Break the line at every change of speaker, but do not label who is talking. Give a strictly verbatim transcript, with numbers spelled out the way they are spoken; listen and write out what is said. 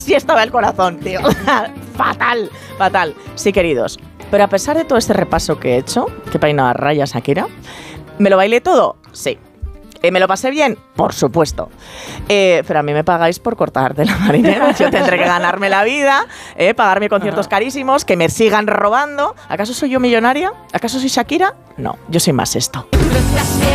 sí estaba el corazón, tío. Fatal, fatal. Sí, queridos. Pero a pesar de todo este repaso que he hecho, que peinado a rayas Shakira, ¿me lo bailé todo? Sí. Eh, ¿Me lo pasé bien? Por supuesto. Eh, pero a mí me pagáis por cortar de la marinera. Yo tendré que ganarme la vida, eh, pagarme conciertos carísimos, que me sigan robando. ¿Acaso soy yo millonaria? ¿Acaso soy Shakira? No, yo soy más esto.